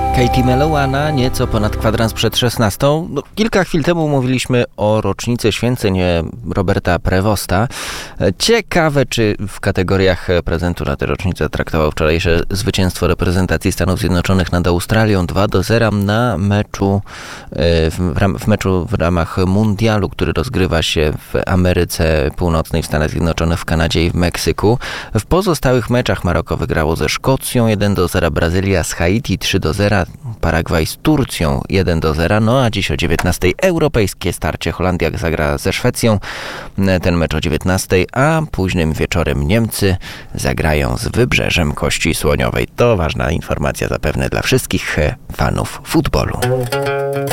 Katie Melowana, nieco ponad kwadrans przed 16. Kilka chwil temu mówiliśmy o rocznicy święceń Roberta Prevosta. Ciekawe, czy w kategoriach prezentu na tę rocznicę traktował wczorajsze zwycięstwo reprezentacji Stanów Zjednoczonych nad Australią 2-0 na meczu w ramach mundialu, który rozgrywa się w Ameryce Północnej, w Stanach Zjednoczonych, w Kanadzie i w Meksyku. W pozostałych meczach Maroko wygrało ze Szkocją 1-0, Brazylia z Haiti 3-0, Paragwaj z Turcją 1-0, no a dziś o 19:00 europejskie starcie. Holandia zagra ze Szwecją, ten mecz o 19:00, a późnym wieczorem Niemcy zagrają z Wybrzeżem Kości Słoniowej. To ważna informacja zapewne dla wszystkich fanów futbolu.